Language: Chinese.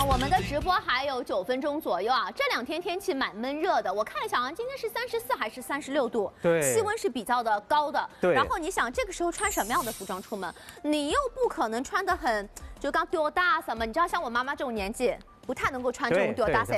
我们的直播还有9分钟左右啊。这2天天气蛮闷热的，我看一下啊，今天是34还是36度？ 对， 气温是比较的高的。 对。 然后你想这个时候穿什么样的服装出门？你又不可能穿得很就刚丢大什么，你知道像我妈妈这种年纪，不太能够穿这种丢大衫。